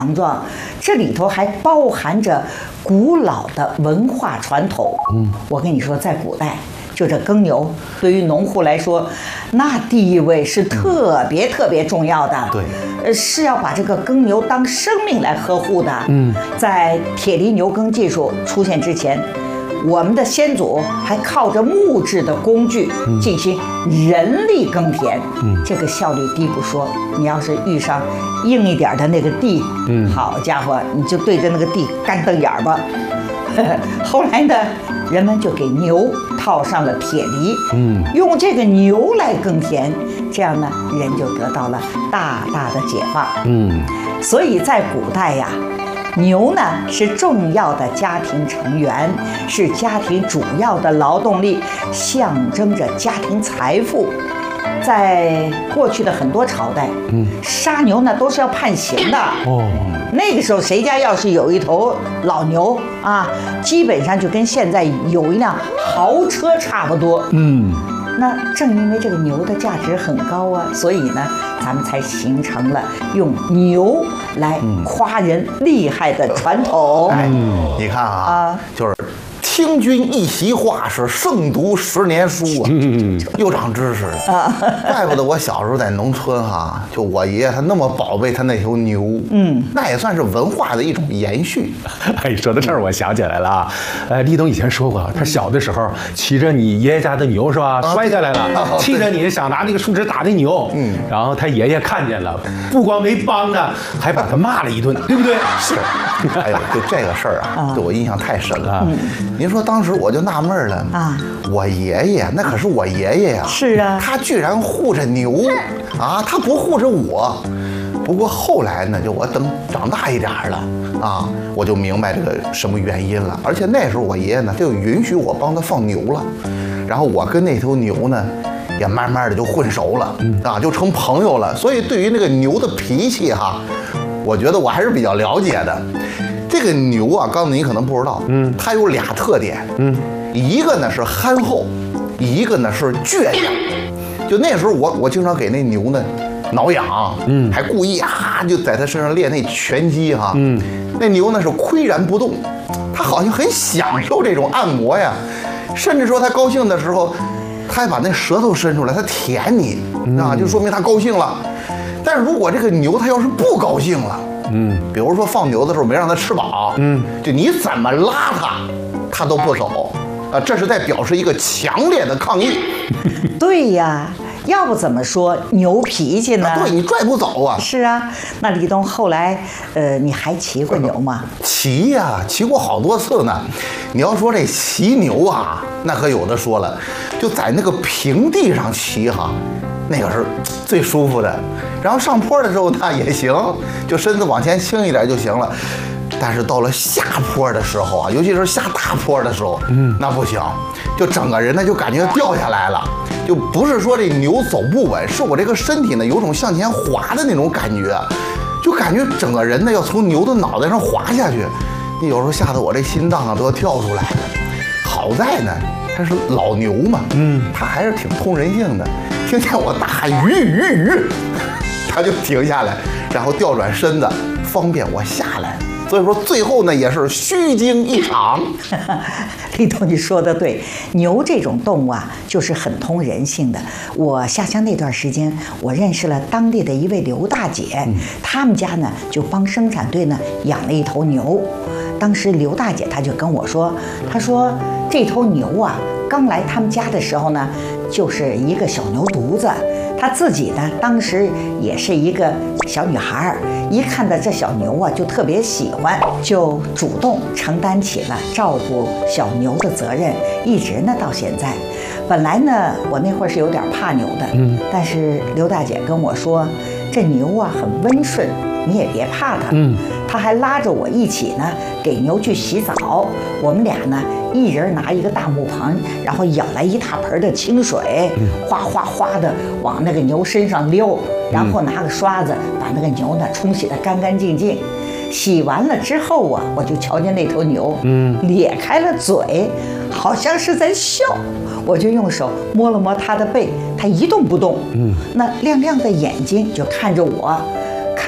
强壮，这里头还包含着古老的文化传统。我跟你说，在古代，就这耕牛对于农户来说，那地位是特别重要的。 对， 是要把这个耕牛当生命来呵护的。在铁犁牛耕技术出现之前，我们的先祖还靠着木质的工具进行人力耕田，这个效率低不说，你要是遇上硬一点的那个地，好家伙，你就对着那个地干瞪眼吧。后来呢，人们就给牛套上了铁犁，用这个牛来耕田，这样呢，人就得到了大的解放。所以在古代呀，牛呢是重要的家庭成员，是家庭主要的劳动力，象征着家庭财富。在过去的很多朝代，杀牛呢都是要判刑的。那个时候谁家要是有一头老牛啊，基本上就跟现在有一辆豪车差不多。那正因为这个牛的价值很高啊，所以呢，咱们才形成了用牛来夸人厉害的传统。 你看啊，就是听君一席话，是胜读10年书啊，又长知识了。怪不得我小时候在农村哈，就我爷爷他那么宝贝他那头牛，那也算是文化的一种延续。 哎，说到这儿我想起来了啊，立冬以前说过，他小的时候骑着你爷爷家的牛是吧，摔下来了，气着你想拿那个树枝打那牛，然后他爷爷看见了，不光没帮他，还把他骂了一顿，对不对？ 是。哎呦，就这个事儿啊，对我印象太深了。您说当时我就纳闷了啊，我爷爷那可是我爷爷呀， 是啊， 他居然护着牛啊，他不护着我。不过后来呢，就我等长大一点了啊，我就明白这个什么原因了。而且那时候我爷爷呢，就允许我帮他放牛了，然后我跟那头牛呢，也慢慢的就混熟了啊，就成朋友了。所以对于那个牛的脾气哈，我觉得我还是比较了解的。这个牛啊，刚才你可能不知道，它有俩特点，一个呢是憨厚，一个呢是倔强。就那时候我经常给那牛呢挠痒，还故意啊就在它身上练那拳击哈，那牛呢是岿然不动，它好像很享受这种按摩呀，甚至说它高兴的时候，它还把那舌头伸出来，它舔你啊，就说明它高兴了。但是如果这个牛它要是不高兴了，比如说放牛的时候没让它吃饱，就你怎么拉它都不走，这是在表示一个强烈的抗议。 对呀，要不怎么说牛脾气呢？ 对，你拽不走啊。 是啊，那立冬后来，你还骑过牛吗？ 骑呀，骑过好多次呢。你要说这骑牛啊，那可有的说了，就在那个平地上骑哈，那个是最舒服的。然后上坡的时候呢也行，就身子往前倾一点就行了。但是到了下坡的时候啊，尤其是下大坡的时候，那不行，就整个人呢就感觉掉下来了。就不是说这牛走不稳，是我这个身体呢有种向前滑的那种感觉，就感觉整个人呢要从牛的脑袋上滑下去。你有时候吓得我这心脏啊都要跳出来。好在呢，它是老牛嘛，它还是挺通人性的。听见我大喊吁，它就停下来，然后调转身子，方便我下来。所以说最后呢也是虚惊一场。 立冬你说的对，牛这种动物啊，就是很通人性的。我下乡那段时间，我认识了当地的一位刘大姐，他们家呢就帮生产队呢养了一头牛。当时刘大姐她就跟我说，她说这头牛啊，刚来他们家的时候呢，就是一个小牛犊子。她自己呢，当时也是一个小女孩，一看到这小牛啊，就特别喜欢，就主动承担起了照顾小牛的责任，一直呢到现在。本来呢，我那会儿是有点怕牛的，但是刘大姐跟我说，这牛啊很温顺，你也别怕它。她还拉着我一起呢，给牛去洗澡。我们俩呢，一人拿一个大木盆，然后舀来一大盆的清水，哗哗哗的往那个牛身上溜，然后拿个刷子把那个牛呢冲洗得干干净净。洗完了之后啊，我就瞧见那头牛，咧开了嘴，好像是在笑。我就用手摸了摸它的背，它一动不动，那亮亮的眼睛就看着我。看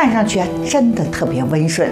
看上去啊真的特别温顺。